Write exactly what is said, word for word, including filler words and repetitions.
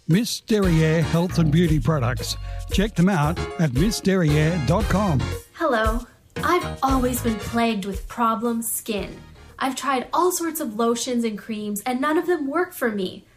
Miss Derriere Health and Beauty Products. Check them out at miss derriere dot com. Hello. I've always been plagued with problem skin. I've tried all sorts of lotions and creams and none of them work for me.